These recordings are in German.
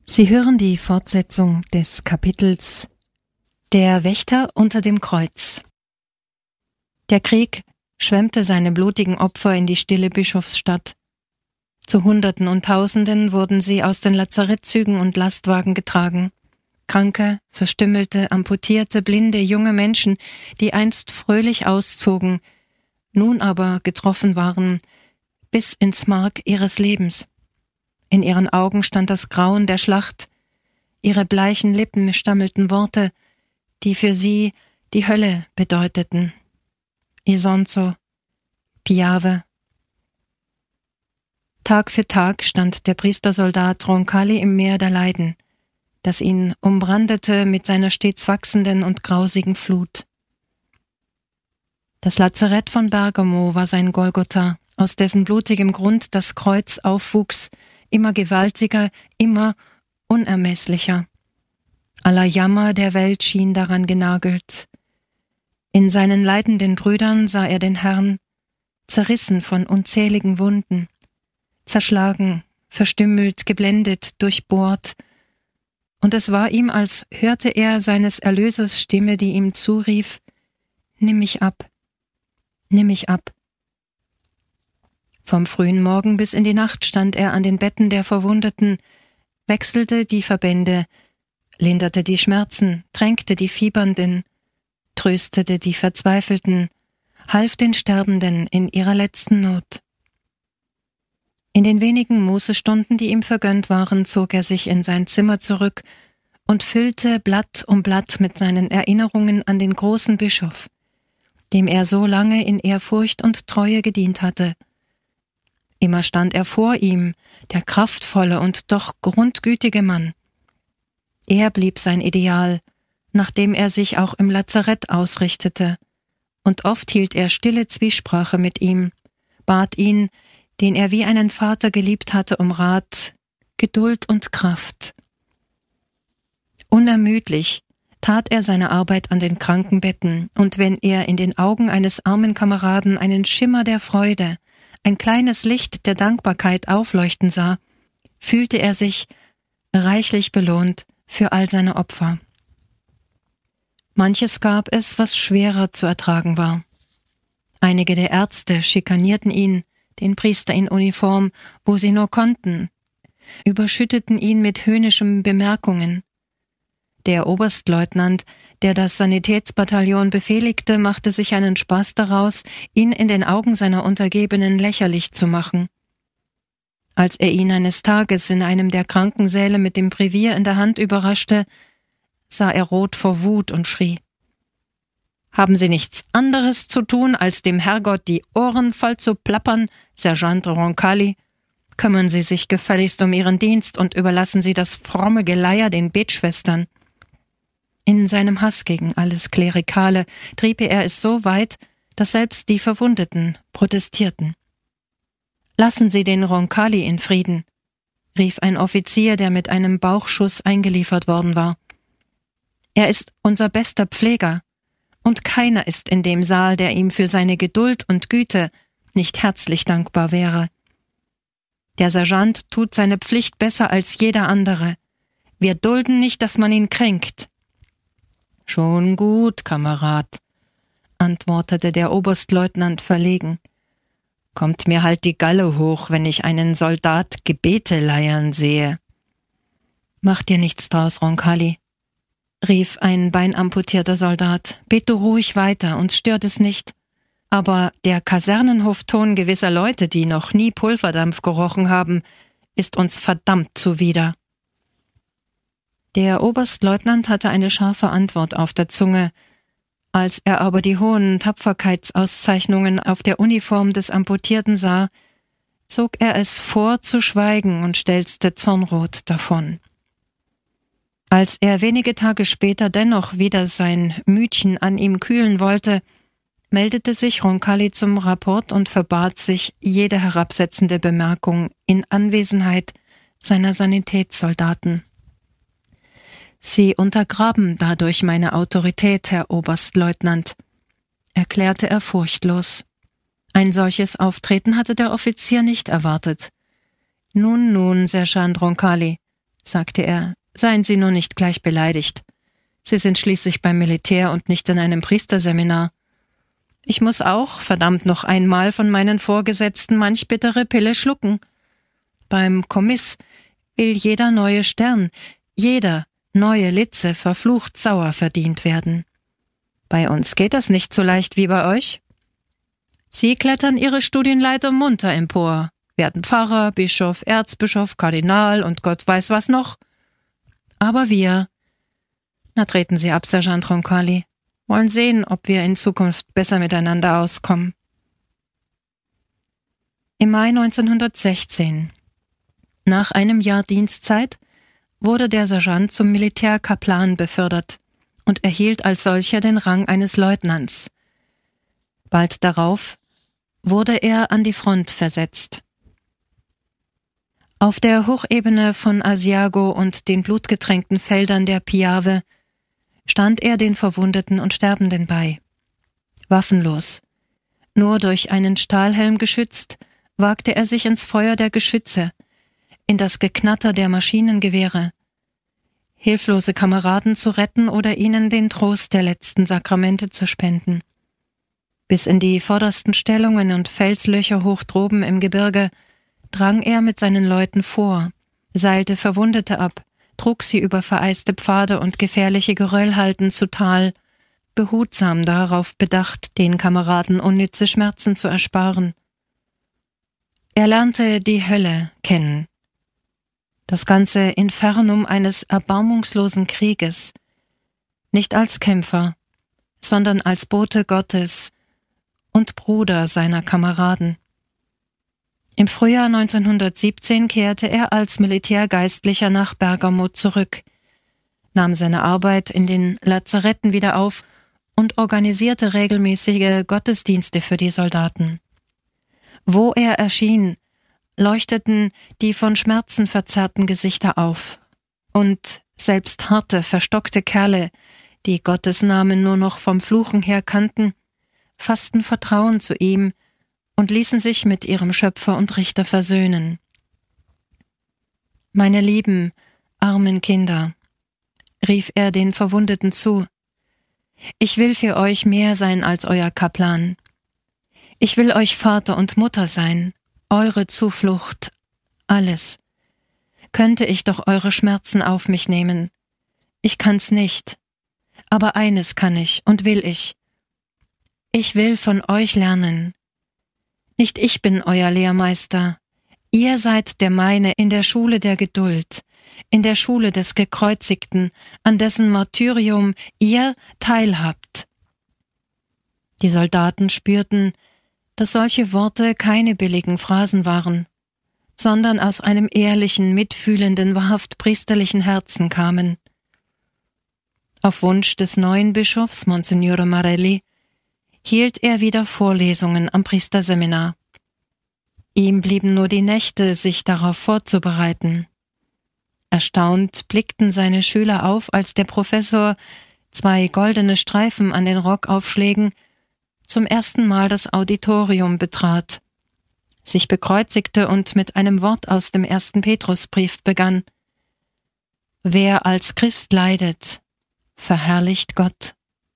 Sie hören die Fortsetzung des Kapitels Der Wächter unter dem Kreuz. Der Krieg schwemmte seine blutigen Opfer in die stille Bischofsstadt. Zu Hunderten und Tausenden wurden sie aus den Lazarettzügen und Lastwagen getragen. Kranke, verstümmelte, amputierte, blinde, junge Menschen, die einst fröhlich auszogen, nun aber getroffen waren bis ins Mark ihres Lebens. In ihren Augen stand das Grauen der Schlacht, ihre bleichen Lippen stammelten Worte, die für sie die Hölle bedeuteten. Isonzo, Piave. Tag für Tag stand der Priestersoldat Roncalli im Meer der Leiden, das ihn umbrandete mit seiner stets wachsenden und grausigen Flut. Das Lazarett von Bergamo war sein Golgotha, aus dessen blutigem Grund das Kreuz aufwuchs, immer gewaltiger, immer unermesslicher. Aller Jammer der Welt schien daran genagelt. In seinen leidenden Brüdern sah er den Herrn, zerrissen von unzähligen Wunden, zerschlagen, verstümmelt, geblendet, durchbohrt, und es war ihm, als hörte er seines Erlösers Stimme, die ihm zurief: »Nimm mich ab, nimm mich ab.« Vom frühen Morgen bis in die Nacht stand er an den Betten der Verwundeten, wechselte die Verbände, linderte die Schmerzen, tränkte die Fiebernden, tröstete die Verzweifelten, half den Sterbenden in ihrer letzten Not. In den wenigen Mußestunden, die ihm vergönnt waren, zog er sich in sein Zimmer zurück und füllte Blatt um Blatt mit seinen Erinnerungen an den großen Bischof, dem er so lange in Ehrfurcht und Treue gedient hatte. Immer stand er vor ihm, der kraftvolle und doch grundgütige Mann. Er blieb sein Ideal, nach dem er sich auch im Lazarett ausrichtete, und oft hielt er stille Zwiesprache mit ihm, bat ihn, den er wie einen Vater geliebt hatte, um Rat, Geduld und Kraft. Unermüdlich tat er seine Arbeit an den Krankenbetten, und wenn er in den Augen eines armen Kameraden einen Schimmer der Freude, ein kleines Licht der Dankbarkeit aufleuchten sah, fühlte er sich reichlich belohnt für all seine Opfer. Manches gab es, was schwerer zu ertragen war. Einige der Ärzte schikanierten ihn, den Priester in Uniform, wo sie nur konnten, überschütteten ihn mit höhnischen Bemerkungen. Der Oberstleutnant, der das Sanitätsbataillon befehligte, machte sich einen Spaß daraus, ihn in den Augen seiner Untergebenen lächerlich zu machen. Als er ihn eines Tages in einem der Krankensäle mit dem Brevier in der Hand überraschte, sah er rot vor Wut und schrie: »Haben Sie nichts anderes zu tun, als dem Herrgott die Ohren voll zu plappern, Sergeant Roncalli? Kümmern Sie sich gefälligst um Ihren Dienst und überlassen Sie das fromme Geleier den Betschwestern.« In seinem Hass gegen alles Klerikale trieb er es so weit, dass selbst die Verwundeten protestierten. »Lassen Sie den Roncalli in Frieden«, rief ein Offizier, der mit einem Bauchschuss eingeliefert worden war. »Er ist unser bester Pfleger, und keiner ist in dem Saal, der ihm für seine Geduld und Güte nicht herzlich dankbar wäre. Der Sergeant tut seine Pflicht besser als jeder andere. Wir dulden nicht, dass man ihn kränkt.« »Schon gut, Kamerad«, antwortete der Oberstleutnant verlegen. »Kommt mir halt die Galle hoch, wenn ich einen Soldat Gebete leiern sehe.« »Mach dir nichts draus, Roncalli«, rief ein beinamputierter Soldat. »Bet du ruhig weiter, uns stört es nicht. Aber der Kasernenhofton gewisser Leute, die noch nie Pulverdampf gerochen haben, ist uns verdammt zuwider.« Der Oberstleutnant hatte eine scharfe Antwort auf der Zunge. Als er aber die hohen Tapferkeitsauszeichnungen auf der Uniform des Amputierten sah, zog er es vor, zu schweigen und stelzte zornrot davon. Als er wenige Tage später dennoch wieder sein Mütchen an ihm kühlen wollte, meldete sich Roncalli zum Rapport und verbat sich jede herabsetzende Bemerkung in Anwesenheit seiner Sanitätssoldaten. »Sie untergraben dadurch meine Autorität, Herr Oberstleutnant«, erklärte er furchtlos. Ein solches Auftreten hatte der Offizier nicht erwartet. »Nun, Sergeant Roncalli«, sagte er, seien Sie nur nicht gleich beleidigt. Sie sind schließlich beim Militär und nicht in einem Priesterseminar. Ich muss auch, verdammt noch einmal, von meinen Vorgesetzten manch bittere Pille schlucken. Beim Kommiss will jeder neue Stern, jeder neue Litze verflucht sauer verdient werden. Bei uns geht das nicht so leicht wie bei euch. Sie klettern ihre Studienleiter munter empor, werden Pfarrer, Bischof, Erzbischof, Kardinal und Gott weiß was noch. Aber wir, na treten Sie ab, Sergeant Roncalli, wollen sehen, ob wir in Zukunft besser miteinander auskommen. Im Mai 1916, nach einem Jahr Dienstzeit, wurde der Sergeant zum Militärkaplan befördert und erhielt als solcher den Rang eines Leutnants. Bald darauf wurde er an die Front versetzt. Auf der Hochebene von Asiago und den blutgetränkten Feldern der Piave stand er den Verwundeten und Sterbenden bei. Waffenlos, nur durch einen Stahlhelm geschützt, wagte er sich ins Feuer der Geschütze, in das Geknatter der Maschinengewehre, hilflose Kameraden zu retten oder ihnen den Trost der letzten Sakramente zu spenden. Bis in die vordersten Stellungen und Felslöcher hoch droben im Gebirge drang er mit seinen Leuten vor, seilte Verwundete ab, trug sie über vereiste Pfade und gefährliche Geröllhalden zu Tal, behutsam darauf bedacht, den Kameraden unnütze Schmerzen zu ersparen. Er lernte die Hölle kennen. Das ganze Infernum eines erbarmungslosen Krieges, nicht als Kämpfer, sondern als Bote Gottes und Bruder seiner Kameraden. Im Frühjahr 1917 kehrte er als Militärgeistlicher nach Bergamo zurück, nahm seine Arbeit in den Lazaretten wieder auf und organisierte regelmäßige Gottesdienste für die Soldaten. Wo er erschien, leuchteten die von Schmerzen verzerrten Gesichter auf, und selbst harte, verstockte Kerle, die Gottes Namen nur noch vom Fluchen her kannten, fassten Vertrauen zu ihm und ließen sich mit ihrem Schöpfer und Richter versöhnen. »Meine lieben, armen Kinder«, rief er den Verwundeten zu, »ich will für euch mehr sein als euer Kaplan. Ich will euch Vater und Mutter sein, eure Zuflucht, alles. Könnte ich doch eure Schmerzen auf mich nehmen. Ich kann's nicht, aber eines kann ich und will ich. Ich will von euch lernen. Nicht ich bin euer Lehrmeister, ihr seid der meine in der Schule der Geduld, in der Schule des Gekreuzigten, an dessen Martyrium ihr teilhabt.« Die Soldaten spürten, dass solche Worte keine billigen Phrasen waren, sondern aus einem ehrlichen, mitfühlenden, wahrhaft priesterlichen Herzen kamen. Auf Wunsch des neuen Bischofs, Monsignore Marelli, hielt er wieder Vorlesungen am Priesterseminar. Ihm blieben nur die Nächte, sich darauf vorzubereiten. Erstaunt blickten seine Schüler auf, als der Professor, 2 goldene Streifen an den Rockaufschlägen, zum ersten Mal das Auditorium betrat, sich bekreuzigte und mit einem Wort aus dem 1. Petrusbrief begann: »Wer als Christ leidet, verherrlicht Gott.«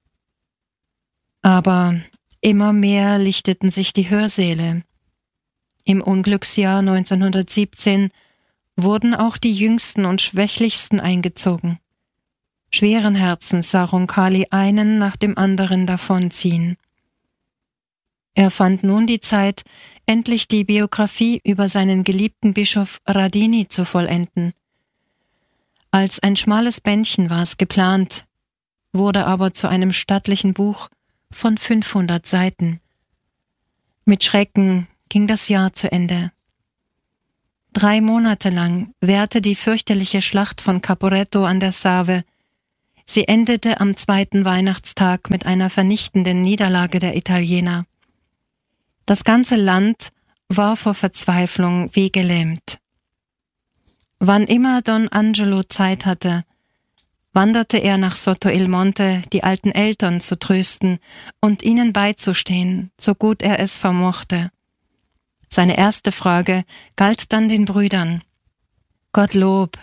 Aber immer mehr lichteten sich die Hörsäle. Im Unglücksjahr 1917 wurden auch die Jüngsten und Schwächlichsten eingezogen. Schweren Herzens sah Roncalli einen nach dem anderen davonziehen. Er fand nun die Zeit, endlich die Biografie über seinen geliebten Bischof Radini zu vollenden. Als ein schmales Bändchen war es geplant, wurde aber zu einem stattlichen Buch von 500 Seiten. Mit Schrecken ging das Jahr zu Ende. 3 Monate lang währte die fürchterliche Schlacht von Caporetto an der Save. Sie endete am 2. Weihnachtstag mit einer vernichtenden Niederlage der Italiener. Das ganze Land war vor Verzweiflung wie gelähmt. Wann immer Don Angelo Zeit hatte, wanderte er nach Sotto il Monte, die alten Eltern zu trösten und ihnen beizustehen, so gut er es vermochte. Seine erste Frage galt dann den Brüdern. Gottlob,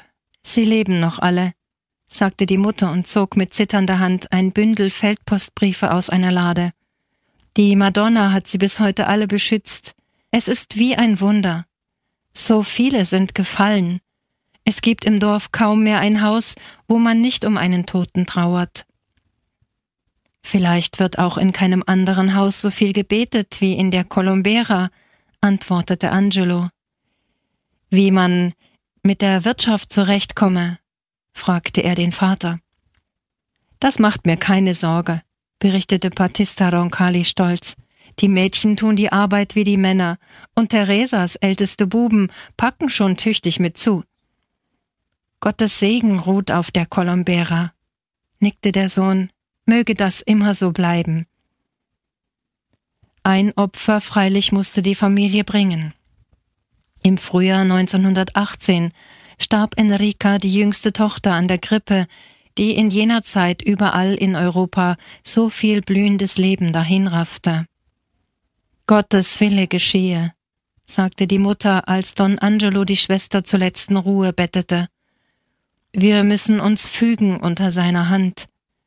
Sie leben noch alle, sagte die Mutter und zog mit zitternder Hand ein Bündel Feldpostbriefe aus einer Lade. Die Madonna hat sie bis heute alle beschützt. Es ist wie ein Wunder. So viele sind gefallen. Es gibt im Dorf kaum mehr ein Haus, wo man nicht um einen Toten trauert. Vielleicht wird auch in keinem anderen Haus so viel gebetet wie in der Colombera, antwortete Angelo. Wie man mit der Wirtschaft zurechtkomme, fragte er den Vater. Das macht mir keine Sorge, berichtete Battista Roncalli stolz. Die Mädchen tun die Arbeit wie die Männer, und Teresas älteste Buben packen schon tüchtig mit zu. Gottes Segen ruht auf der Colombera, nickte der Sohn, möge das immer so bleiben. Ein Opfer freilich musste die Familie bringen. Im Frühjahr 1918 starb Enrica, die jüngste Tochter, an der Grippe, die in jener Zeit überall in Europa so viel blühendes Leben dahinraffte. Gottes Wille geschehe, sagte die Mutter, als Don Angelo die Schwester zur letzten Ruhe bettete. Wir müssen uns fügen unter seiner Hand.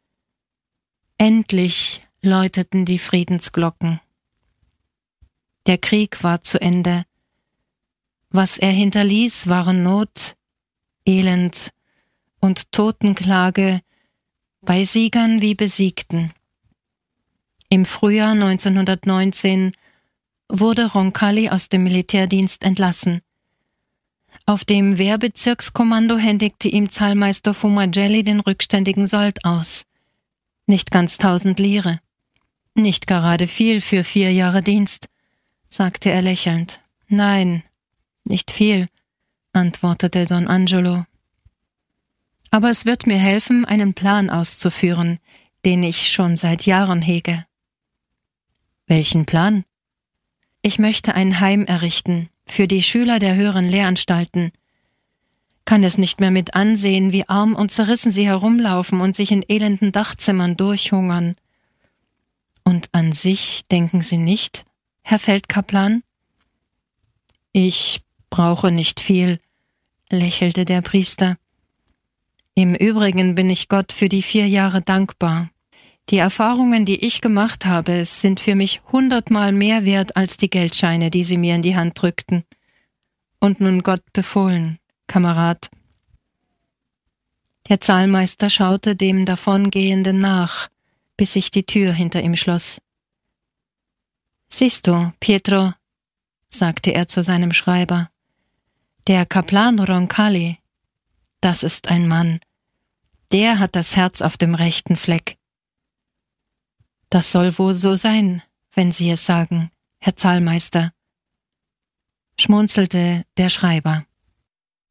Endlich läuteten die Friedensglocken. Der Krieg war zu Ende. Was er hinterließ, waren Not, Elend und Totenklage bei Siegern wie Besiegten. Im Frühjahr 1919 wurde Roncalli aus dem Militärdienst entlassen. Auf dem Wehrbezirkskommando händigte ihm Zahlmeister Fumagelli den rückständigen Sold aus. Nicht ganz 1000 Lire. Nicht gerade viel für 4 Jahre Dienst, sagte er lächelnd. Nein, nicht viel, antwortete Don Angelo. Aber es wird mir helfen, einen Plan auszuführen, den ich schon seit Jahren hege. Welchen Plan? Ich möchte ein Heim errichten für die Schüler der höheren Lehranstalten. Kann es nicht mehr mit ansehen, wie arm und zerrissen sie herumlaufen und sich in elenden Dachzimmern durchhungern. Und an sich denken Sie nicht, Herr Feldkaplan? Ich brauche nicht viel, lächelte der Priester. Im Übrigen bin ich Gott für die 4 Jahre dankbar. Die Erfahrungen, die ich gemacht habe, sind für mich 100-mal mehr wert als die Geldscheine, die Sie mir in die Hand drückten. Und nun Gott befohlen, Kamerad. Der Zahlmeister schaute dem Davongehenden nach, bis sich die Tür hinter ihm schloss. »Siehst du, Pietro«, sagte er zu seinem Schreiber, »der Kaplan Roncalli, das ist ein Mann. Der hat das Herz auf dem rechten Fleck.« »Das soll wohl so sein, wenn Sie es sagen, Herr Zahlmeister«, schmunzelte der Schreiber.